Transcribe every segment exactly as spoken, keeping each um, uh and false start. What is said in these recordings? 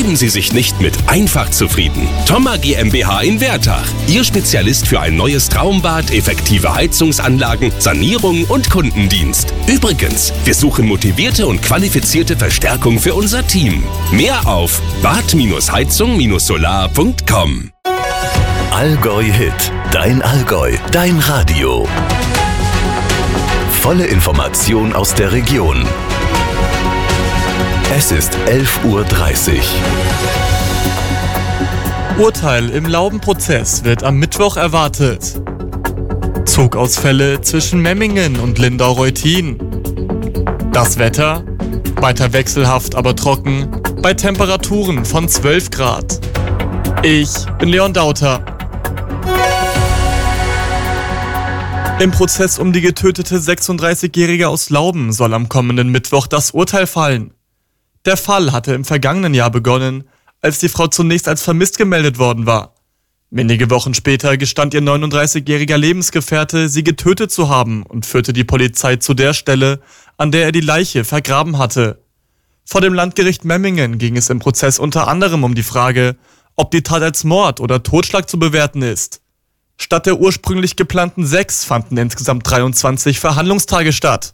Geben Sie sich nicht mit einfach zufrieden. Thoma GmbH in Wertach. Ihr Spezialist für ein neues Traumbad, effektive Heizungsanlagen, Sanierung und Kundendienst. Übrigens, wir suchen motivierte und qualifizierte Verstärkung für unser Team. Mehr auf bad heizung solar punkt com. Allgäu Hit. Dein Allgäu. Dein Radio. Volle Information aus der Region. Es ist elf Uhr dreißig. Urteil im Laubenprozess wird am Mittwoch erwartet. Zugausfälle zwischen Memmingen und Lindau-Reutin. Das Wetter? Weiter wechselhaft, aber trocken, bei Temperaturen von zwölf Grad. Ich bin Leon Dauter. Im Prozess um die getötete sechsunddreißigjährige aus Lauben soll am kommenden Mittwoch das Urteil fallen. Der Fall hatte im vergangenen Jahr begonnen, als die Frau zunächst als vermisst gemeldet worden war. Wenige Wochen später gestand ihr neununddreißigjähriger Lebensgefährte, sie getötet zu haben und führte die Polizei zu der Stelle, an der er die Leiche vergraben hatte. Vor dem Landgericht Memmingen ging es im Prozess unter anderem um die Frage, ob die Tat als Mord oder Totschlag zu bewerten ist. Statt der ursprünglich geplanten sechs fanden insgesamt dreiundzwanzig Verhandlungstage statt.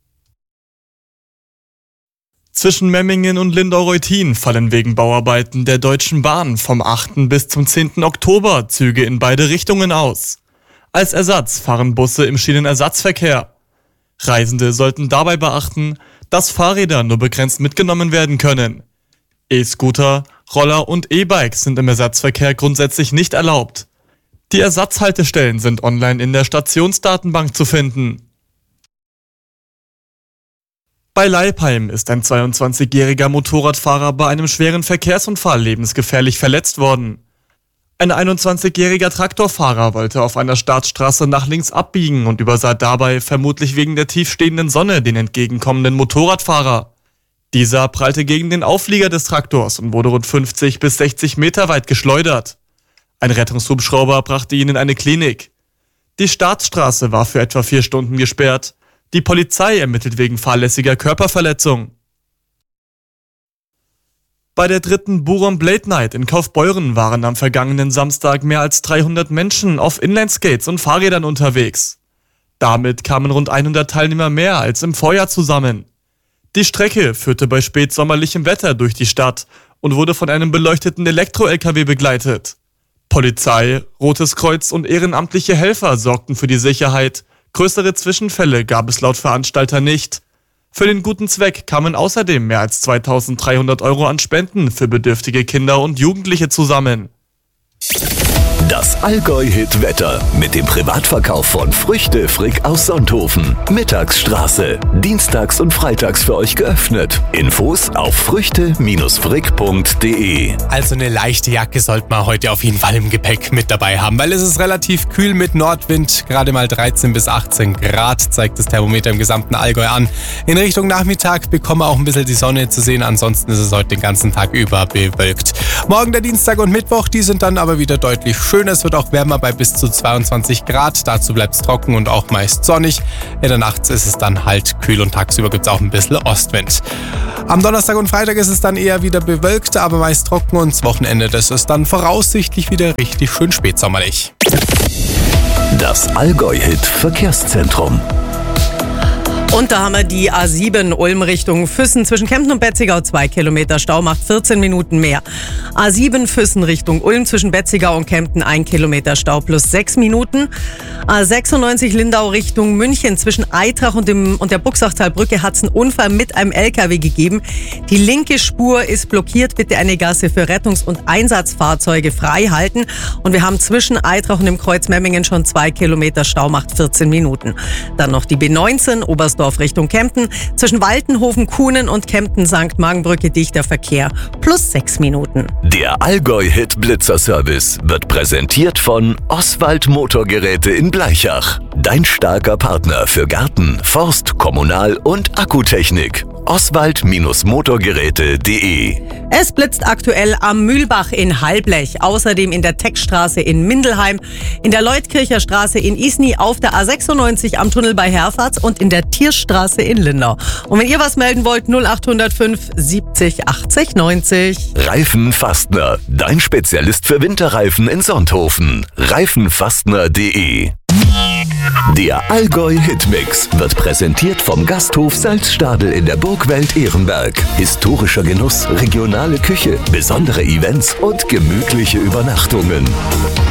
Zwischen Memmingen und Lindau-Reutin fallen wegen Bauarbeiten der Deutschen Bahn vom achten bis zum zehnten Oktober Züge in beide Richtungen aus. Als Ersatz fahren Busse im Schienenersatzverkehr. Reisende sollten dabei beachten, dass Fahrräder nur begrenzt mitgenommen werden können. E-Scooter, Roller und E-Bikes sind im Ersatzverkehr grundsätzlich nicht erlaubt. Die Ersatzhaltestellen sind online in der Stationsdatenbank zu finden. Bei Leipheim ist ein zweiundzwanzigjähriger Motorradfahrer bei einem schweren Verkehrsunfall lebensgefährlich verletzt worden. Ein einundzwanzigjähriger Traktorfahrer wollte auf einer Startstraße nach links abbiegen und übersah dabei, vermutlich wegen der tiefstehenden Sonne, den entgegenkommenden Motorradfahrer. Dieser prallte gegen den Auflieger des Traktors und wurde rund fünfzig bis sechzig Meter weit geschleudert. Ein Rettungshubschrauber brachte ihn in eine Klinik. Die Startstraße war für etwa vier Stunden gesperrt. Die Polizei ermittelt wegen fahrlässiger Körperverletzung. Bei der dritten Buron Blade Night in Kaufbeuren waren am vergangenen Samstag mehr als dreihundert Menschen auf Inlineskates und Fahrrädern unterwegs. Damit kamen rund hundert Teilnehmer mehr als im Vorjahr zusammen. Die Strecke führte bei spätsommerlichem Wetter durch die Stadt und wurde von einem beleuchteten Elektro-L K W begleitet. Polizei, Rotes Kreuz und ehrenamtliche Helfer sorgten für die Sicherheit. Größere Zwischenfälle gab es laut Veranstalter nicht. Für den guten Zweck kamen außerdem mehr als zweitausenddreihundert Euro an Spenden für bedürftige Kinder und Jugendliche zusammen. Das Allgäu-Hit-Wetter mit dem Privatverkauf von Früchte Frick aus Sonthofen. Mittagsstraße. Dienstags und freitags für euch geöffnet. Infos auf früchte frick punkt de. Also eine leichte Jacke sollte man heute auf jeden Fall im Gepäck mit dabei haben, weil es ist relativ kühl mit Nordwind. Gerade mal dreizehn bis achtzehn Grad zeigt das Thermometer im gesamten Allgäu an. In Richtung Nachmittag bekommen wir auch ein bisschen die Sonne zu sehen. Ansonsten ist es heute den ganzen Tag über bewölkt. Morgen der Dienstag und Mittwoch, die sind dann aber wieder deutlich schön. Es wird auch wärmer bei bis zu zweiundzwanzig Grad. Dazu bleibt es trocken und auch meist sonnig. In der Nacht ist es dann halt kühl und tagsüber gibt es auch ein bisschen Ostwind. Am Donnerstag und Freitag ist es dann eher wieder bewölkt, aber meist trocken und das Wochenende, das ist dann voraussichtlich wieder richtig schön spätsommerlich. Das Allgäu-Hit Verkehrszentrum. Und da haben wir die A sieben Ulm Richtung Füssen zwischen Kempten und Betzigau. Zwei Kilometer Stau macht vierzehn Minuten mehr. A sieben Füssen Richtung Ulm zwischen Betzigau und Kempten. Ein Kilometer Stau plus sechs Minuten. A sechsundneunzig Lindau Richtung München zwischen Eitrach und, dem, und der Buchsachtalbrücke hat es einen Unfall mit einem L K W gegeben. Die linke Spur ist blockiert. Bitte eine Gasse für Rettungs- und Einsatzfahrzeuge frei halten. Und wir haben zwischen Eitrach und dem Kreuz Memmingen schon zwei Kilometer Stau macht vierzehn Minuten. Dann noch die B neunzehn Oberstdorf Richtung Kempten. Zwischen Waltenhofen, Kuhnen und Kempten Sankt Margenbrücke dichter Verkehr. Plus sechs Minuten. Der Allgäu-Hit Blitzer-Service wird präsentiert von Oswald Motorgeräte in Blaichach. Dein starker Partner für Garten, Forst, Kommunal- und Akkutechnik. oswald Motorgeräte punkt de. Es blitzt aktuell am Mühlbach in Halblech, außerdem in der Techstraße in Mindelheim, in der Leutkircher Straße in Isny, auf der A sechsundneunzig am Tunnel bei Herfahrt und in der Tierstraße in Lindau. Und wenn ihr was melden wollt, null acht null fünf siebzig achtzig neunzig. Reifenfastner, dein Spezialist für Winterreifen in Sonthofen. reifenfastner punkt de. Der Allgäu Hitmix wird präsentiert vom Gasthof Salzstadel in der Burgwelt Ehrenberg. Historischer Genuss, regionale Küche, besondere Events und gemütliche Übernachtungen.